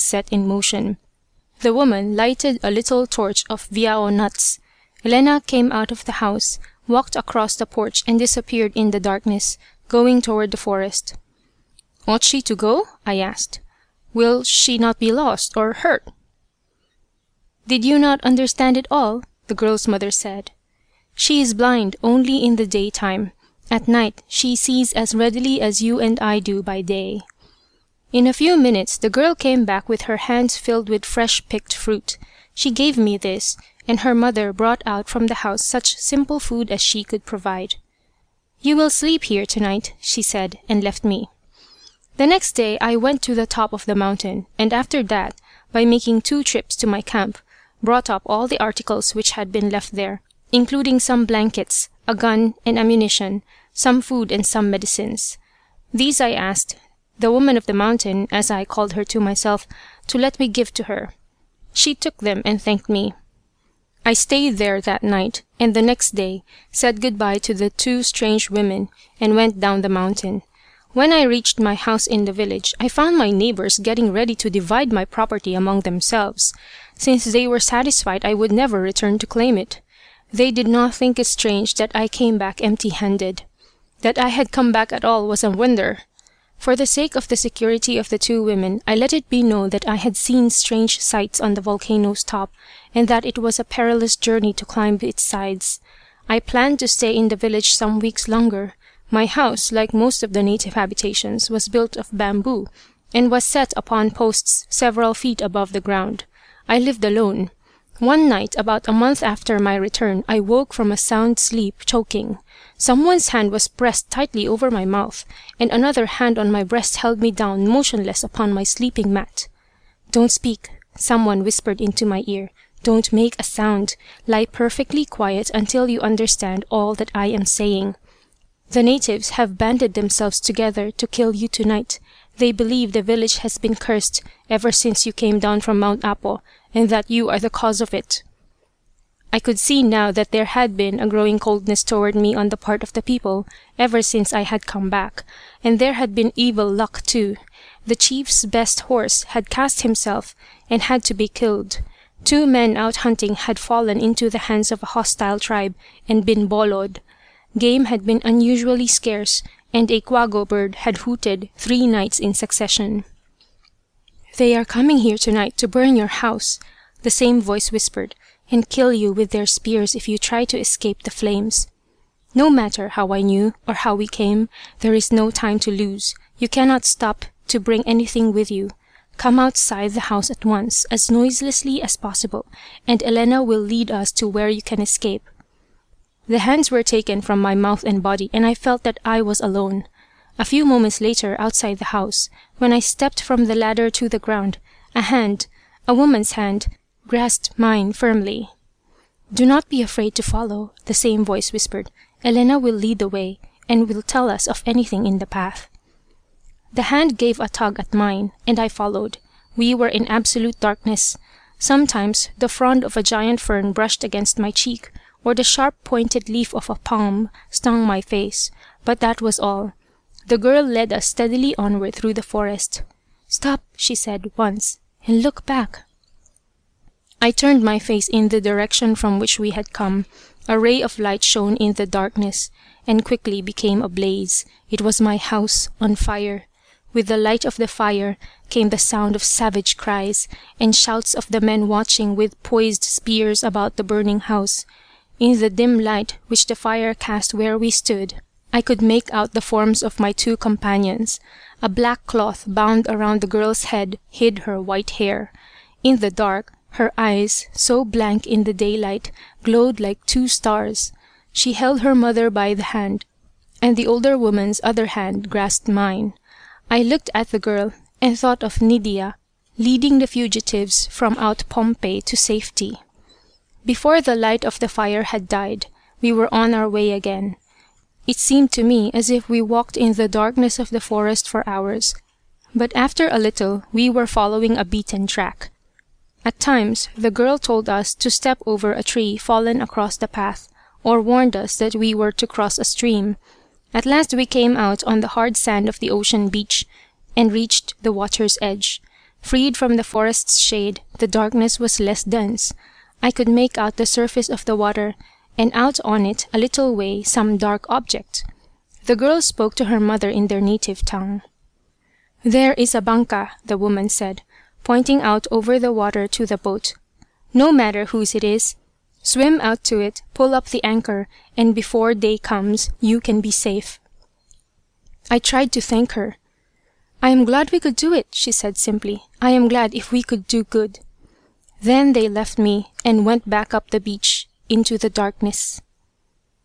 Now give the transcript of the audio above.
set in motion. The woman lighted a little torch of viao nuts. Elena came out of the house, walked across the porch and disappeared in the darkness, going toward the forest. "Ought she to go?" I asked. "Will she not be lost or hurt?" "Did you not understand it all?" the girl's mother said. "She is blind only in the daytime. At night she sees as readily as you and I do by day." In a few minutes the girl came back with her hands filled with fresh picked fruit. She gave me this, and her mother brought out from the house such simple food as she could provide. "You will sleep here tonight," she said, and left me. The next day I went to the top of the mountain, and after that, by making 2 trips to my camp, brought up all the articles which had been left there, including some blankets, a gun and ammunition, some food and some medicines. These I asked the woman of the mountain, as I called her to myself, to let me give to her. She took them and thanked me. I stayed there that night, and the next day said goodbye to the 2 strange women and went down the mountain. When I reached my house in the village, I found my neighbors getting ready to divide my property among themselves, since they were satisfied I would never return to claim it. They did not think it strange that I came back empty-handed. That I had come back at all was a wonder. For the sake of the security of the 2 women, I let it be known that I had seen strange sights on the volcano's top, and that it was a perilous journey to climb its sides. I planned to stay in the village some weeks longer. My house, like most of the native habitations, was built of bamboo, and was set upon posts several feet above the ground. I lived alone. One night, about a month after my return, I woke from a sound sleep, choking. Someone's hand was pressed tightly over my mouth, and another hand on my breast held me down motionless upon my sleeping mat. "Don't speak," someone whispered into my ear. "Don't make a sound. Lie perfectly quiet until you understand all that I am saying. The natives have banded themselves together to kill you tonight. They believe the village has been cursed ever since you came down from Mount Apo, and that you are the cause of it." I could see now that there had been a growing coldness toward me on the part of the people ever since I had come back, and there had been evil luck too. The chief's best horse had cast himself and had to be killed. 2 men out hunting had fallen into the hands of a hostile tribe and been bolod. Game had been unusually scarce, and a quago bird had hooted 3 nights in succession. "They are coming here tonight to burn your house," the same voice whispered, "and kill you with their spears if you try to escape the flames." No matter how I knew, or how we came, there is no time to lose. You cannot stop to bring anything with you. Come outside the house at once, as noiselessly as possible, and Elena will lead us to where you can escape. The hands were taken from my mouth and body, and I felt that I was alone. A few moments later, outside the house, when I stepped from the ladder to the ground, a woman's hand, grasped mine firmly. "Do not be afraid to follow," the same voice whispered. "Elena will lead the way, and will tell us of anything in the path." The hand gave a tug at mine, and I followed. We were in absolute darkness. Sometimes the frond of a giant fern brushed against my cheek, or the sharp-pointed leaf of a palm stung my face, but that was all. The girl led us steadily onward through the forest. "Stop," she said once, "and look back." I turned my face in the direction from which we had come. A ray of light shone in the darkness, and quickly became a blaze. It was my house on fire. With the light of the fire came the sound of savage cries, and shouts of the men watching with poised spears about the burning house. In the dim light which the fire cast where we stood, I could make out the forms of my 2 companions. A black cloth bound around the girl's head hid her white hair. In the dark, her eyes, so blank in the daylight, glowed like 2 stars. She held her mother by the hand, and the older woman's other hand grasped mine. I looked at the girl, and thought of Nydia, leading the fugitives from out Pompeii to safety. Before the light of the fire had died, we were on our way again. It seemed to me as if we walked in the darkness of the forest for hours, but after a little we were following a beaten track. At times the girl told us to step over a tree fallen across the path, or warned us that we were to cross a stream. At last we came out on the hard sand of the ocean beach, and reached the water's edge. Freed from the forest's shade, the darkness was less dense. I could make out the surface of the water, and out on it a little way some dark object. The girl spoke to her mother in their native tongue. "There is a banca," the woman said, pointing out over the water to the boat. "No matter whose it is. Swim out to it, pull up the anchor, and before day comes you can be safe." I tried to thank her. "I am glad we could do it," she said simply. "I am glad if we could do good." Then they left me, and went back up the beach into the darkness.